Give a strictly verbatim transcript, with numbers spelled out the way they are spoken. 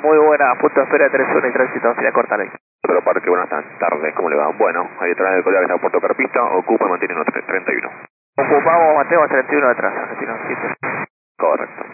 muy buena, punto de espera tres uno y tránsito, fila corta ley. Otro parque, buenas tardes, ¿cómo le va? Bueno, ahí detrás del colega que está en Puerto Carpista, ocupa y mantiene treinta y uno. Ocupamos, mantenemos treinta y uno detrás, Argentino siete. Correcto.